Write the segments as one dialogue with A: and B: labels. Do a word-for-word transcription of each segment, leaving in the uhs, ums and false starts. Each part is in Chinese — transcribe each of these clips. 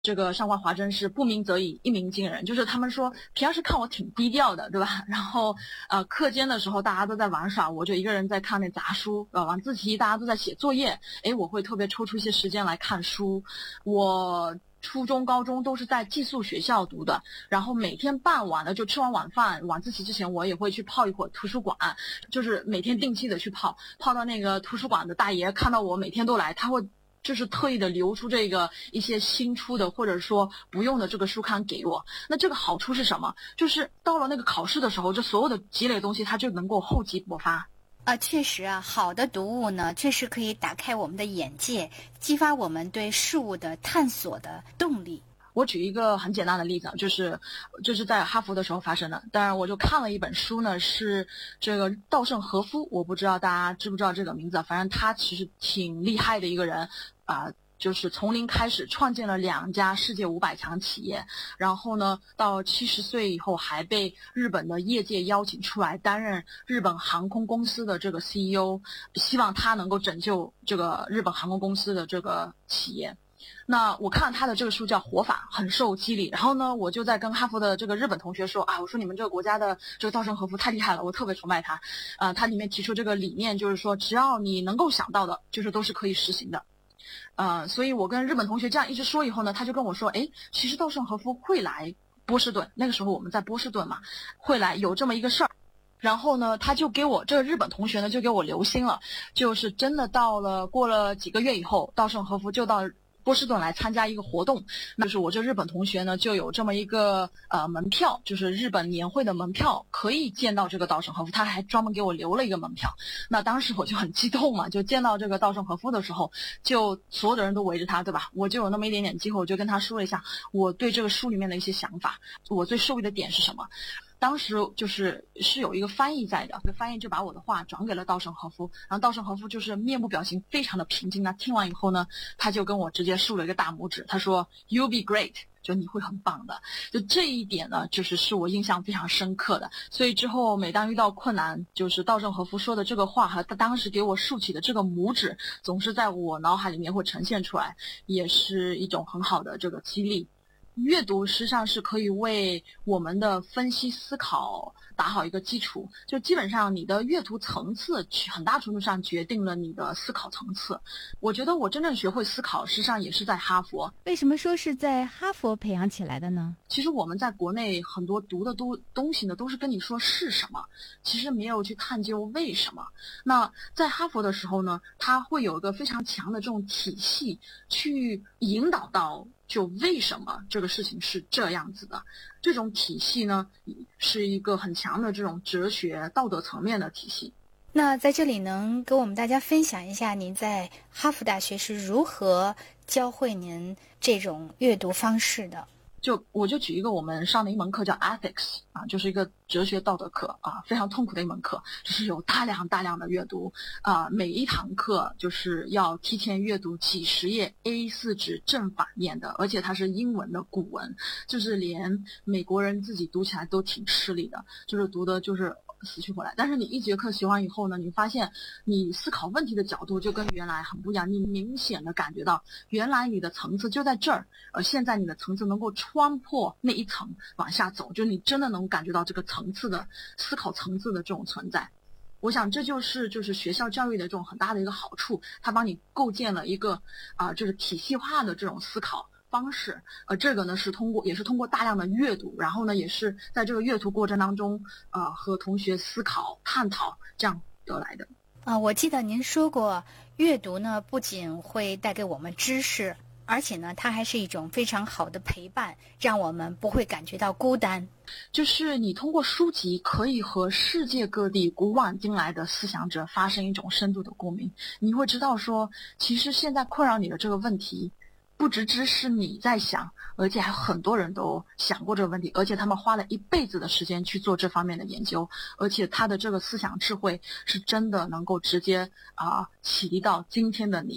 A: 这个上官华真是不鸣则已，一鸣惊人。就是他们说平时看我挺低调的，对吧？然后呃，课间的时候大家都在玩耍，我就一个人在看那杂书，呃，晚自习大家都在写作业，诶，我会特别抽出一些时间来看书。我初中、高中都是在寄宿学校读的，然后每天傍晚的就吃完晚饭，晚自习之前我也会去泡一会儿图书馆，就是每天定期的去泡，泡到那个图书馆的大爷看到我每天都来，他会就是特意的留出这个一些新出的或者说不用的这个书刊给我。那这个好处是什么？就是到了那个考试的时候，这所有的积累的东西它就能够厚积薄发。
B: 啊，确实啊，好的读物呢，确实可以打开我们的眼界，激发我们对事物的探索的动力。
A: 我举一个很简单的例子，就是就是在哈佛的时候发生的。当然，我就看了一本书呢，是这个稻盛和夫，我不知道大家知不知道这个名字，反正他其实挺厉害的一个人啊。呃就是从零开始创建了两家世界五百强企业，然后呢，到七十岁以后还被日本的业界邀请出来担任日本航空公司的这个 C E O， 希望他能够拯救这个日本航空公司的这个企业。那我看他的这个书叫《活法》，很受激励。然后呢，我就在跟哈佛的这个日本同学说啊，我说你们这个国家的这个稻盛和夫太厉害了，我特别崇拜他。呃，他里面提出这个理念，就是说只要你能够想到的，就是都是可以实行的。呃，所以我跟日本同学这样一直说以后呢，他就跟我说，哎，其实稻盛和夫会来波士顿，那个时候我们在波士顿嘛，会来有这么一个事儿。然后呢，他就给我这个日本同学呢就给我留心了，就是真的到了过了几个月以后，稻盛和夫就到波士顿来参加一个活动，那就是我这日本同学呢就有这么一个呃门票，就是日本年会的门票，可以见到这个稻盛和夫，他还专门给我留了一个门票。那当时我就很激动嘛，就见到这个稻盛和夫的时候，就所有的人都围着他，对吧？我就有那么一点点机会，我就跟他说了一下我对这个书里面的一些想法，我最受益的点是什么。当时就是是有一个翻译在的，翻译就把我的话转给了稻盛和夫，然后稻盛和夫就是面部表情非常的平静。那听完以后呢，他就跟我直接竖了一个大拇指，他说 You'll be great， 就你会很棒的。就这一点呢，就是是我印象非常深刻的。所以之后每当遇到困难，就是稻盛和夫说的这个话和他当时给我竖起的这个拇指，总是在我脑海里面会呈现出来，也是一种很好的这个激励。阅读实际上是可以为我们的分析思考打好一个基础，就基本上你的阅读层次很大程度上决定了你的思考层次。我觉得我真正学会思考实际上也是在哈佛。
C: 为什么说是在哈佛培养起来的呢？
A: 其实我们在国内很多读的都东西呢都是跟你说是什么，其实没有去探究为什么。那在哈佛的时候呢，它会有一个非常强的这种体系去引导到就为什么这个事情是这样子的。这种体系呢是一个很强的这种哲学道德层面的体系。
B: 那在这里能跟我们大家分享一下您在哈佛大学是如何教会您这种阅读方式的？
A: 就我就举一个我们上的一门课叫 ethics 啊，就是一个哲学道德课啊，非常痛苦的一门课，就是有大量大量的阅读啊，每一堂课就是要提前阅读几十页 A 四 纸正反面的，而且它是英文的古文，就是连美国人自己读起来都挺吃力的，就是读的就是死去活来。但是你一节课学完以后呢，你发现你思考问题的角度就跟原来很不一样，你明显的感觉到原来你的层次就在这儿，而现在你的层次能够穿破那一层往下走，就你真的能感觉到这个层次的思考层次的这种存在。我想这就是就是学校教育的这种很大的一个好处，它帮你构建了一个啊、呃，就是体系化的这种思考方式。呃，这个呢是通过也是通过大量的阅读，然后呢也是在这个阅读过程当中，呃，和同学思考探讨这样得来的。
B: 啊、呃，我记得您说过，阅读呢不仅会带给我们知识，而且呢它还是一种非常好的陪伴，让我们不会感觉到孤单。
A: 就是你通过书籍可以和世界各地古往今来的思想者发生一种深度的共鸣，你会知道说其实现在困扰你的这个问题不只只是你在想，而且还很多人都想过这个问题，而且他们花了一辈子的时间去做这方面的研究，而且他的这个思想智慧是真的能够直接啊、呃、启迪到今天的你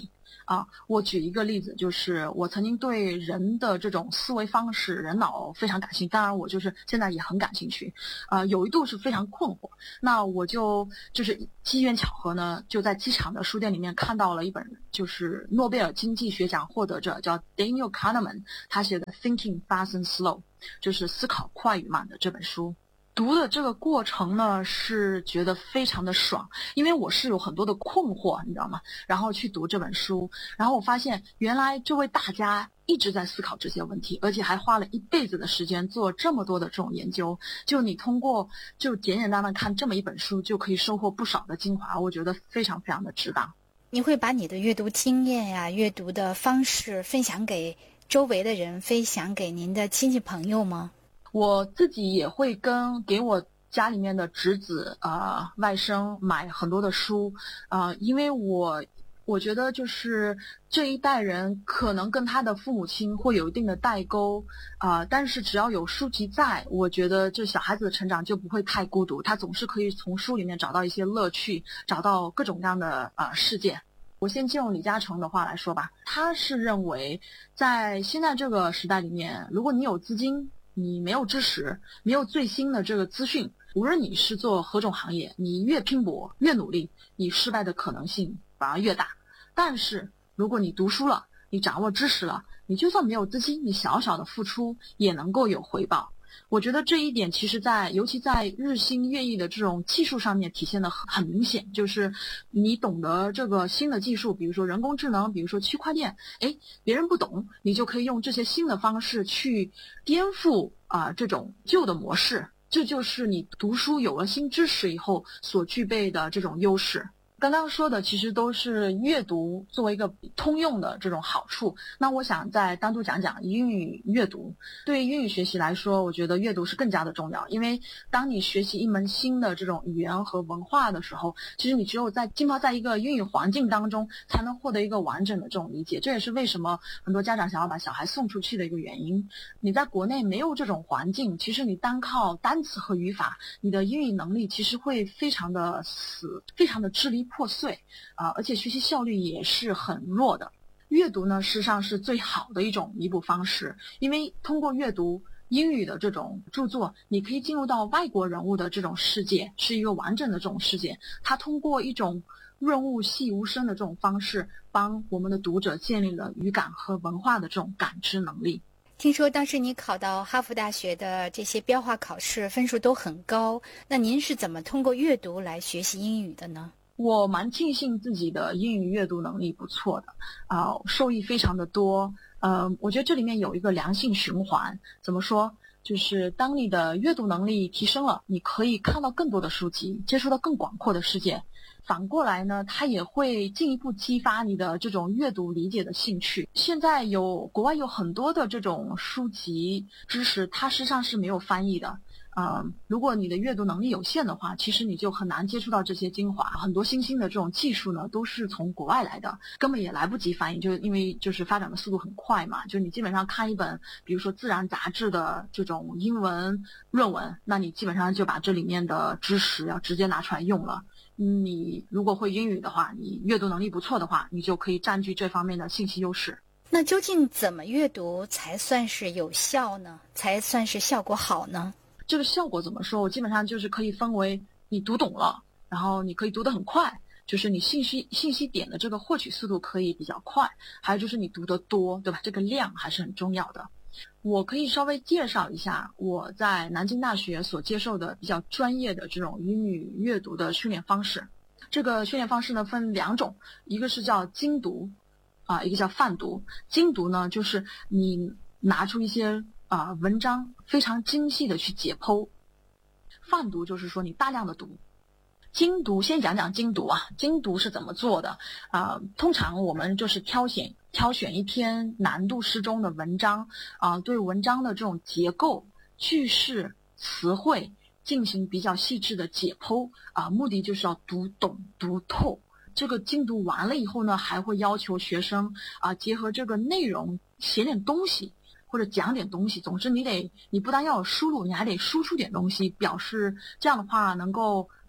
A: 啊。我举一个例子，就是我曾经对人的这种思维方式、人脑非常感兴趣，当然我就是现在也很感兴趣，呃，有一度是非常困惑。那我就就是机缘巧合呢，就在机场的书店里面看到了一本就是诺贝尔经济学奖获得者叫 Daniel Kahneman 他写的 Thinking Fast and Slow， 就是思考快与慢的这本书。读的这个过程呢，是觉得非常的爽，因为我是有很多的困惑，你知道吗？然后去读这本书，然后我发现原来这位大家一直在思考这些问题，而且还花了一辈子的时间做这么多的这种研究。就你通过就简简单单看这么一本书，就可以收获不少的精华，我觉得非常非常的值当。
B: 你会把你的阅读经验呀、阅读的方式分享给周围的人，分享给您的亲戚朋友吗？
A: 我自己也会跟给我家里面的侄子呃外甥买很多的书，呃，因为我我觉得就是这一代人可能跟他的父母亲会有一定的代沟，呃，但是只要有书籍在，我觉得这小孩子的成长就不会太孤独，他总是可以从书里面找到一些乐趣，找到各种各样的呃事件。我先借用李嘉诚的话来说吧，他是认为在现在这个时代里面，如果你有资金，你没有知识，没有最新的这个资讯，无论你是做何种行业，你越拼搏越努力，你失败的可能性反而越大。但是如果你读书了，你掌握知识了，你就算没有资金，你小小的付出也能够有回报。我觉得这一点其实在尤其在日新月异的这种技术上面体现的很明显，就是你懂得这个新的技术，比如说人工智能，比如说区块链，诶，别人不懂，你就可以用这些新的方式去颠覆啊、呃、这种旧的模式，这就是你读书有了新知识以后所具备的这种优势。刚刚说的其实都是阅读作为一个通用的这种好处，那我想再单独讲讲英语阅读。对于英语学习来说，我觉得阅读是更加的重要，因为当你学习一门新的这种语言和文化的时候，其实你只有在浸泡在一个英语环境当中，才能获得一个完整的这种理解。这也是为什么很多家长想要把小孩送出去的一个原因。你在国内没有这种环境，其实你单靠单词和语法，你的英语能力其实会非常的死，非常的支离破碎啊、呃，而且学习效率也是很弱的。阅读呢，事实上是最好的一种弥补方式，因为通过阅读英语的这种著作，你可以进入到外国人物的这种世界，是一个完整的这种世界。它通过一种润物细无声的这种方式，帮我们的读者建立了语感和文化的这种感知能力。
B: 听说当时你考到哈佛大学的这些标化考试分数都很高，那您是怎么通过阅读来学习英语的呢？
A: 我蛮庆幸自己的英语阅读能力不错的，啊、呃，受益非常的多。呃，我觉得这里面有一个良性循环。怎么说？就是当你的阅读能力提升了，你可以看到更多的书籍，接触到更广阔的世界。反过来呢，它也会进一步激发你的这种阅读理解的兴趣。现在有国外有很多的这种书籍知识，它实际上是没有翻译的。嗯，如果你的阅读能力有限的话，其实你就很难接触到这些精华。很多新兴的这种技术呢，都是从国外来的，根本也来不及翻译，就因为就是发展的速度很快嘛。就你基本上看一本，比如说自然杂志的这种英文论文，那你基本上就把这里面的知识要直接拿出来用了。你如果会英语的话，你阅读能力不错的话，你就可以占据这方面的信息优势。
B: 那究竟怎么阅读才算是有效呢？才算是效果好呢？
A: 这个效果怎么说？我基本上就是可以分为你读懂了，然后你可以读得很快，就是你信息信息点的这个获取速度可以比较快，还有就是你读得多，对吧？这个量还是很重要的。我可以稍微介绍一下我在南京大学所接受的比较专业的这种英语阅读的训练方式。这个训练方式呢分两种，一个是叫精读啊、呃，一个叫泛读。精读呢就是你拿出一些啊、呃，文章非常精细的去解剖。泛读就是说你大量的读。精读先讲讲精读啊，精读是怎么做的啊、呃？通常我们就是挑选挑选一篇难度适中的文章啊、呃，对文章的这种结构、句式、词汇进行比较细致的解剖啊、呃，目的就是要读懂、读透。这个精读完了以后呢，还会要求学生啊、呃，结合这个内容写点东西。或者讲点东西，总之你得，你不但要有输入，你还得输出点东西，表示这样的话能够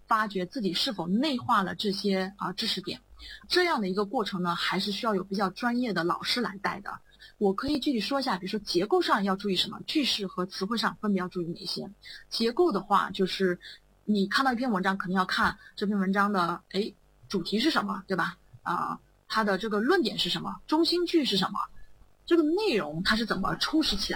A: 发掘自己是否内化了这些啊、呃、知识点。这样的一个过程呢，还是需要有比较专业的老师来带的。我可以具体说一下，比如说结构上要注意什么，句式和词汇上分别要注意哪些。结构的话，就是你看到一篇文章，肯定要看这篇文章的哎主题是什么，对吧？啊、呃，它的这个论点是什么，中心句是什么，这个内容它是怎么充实起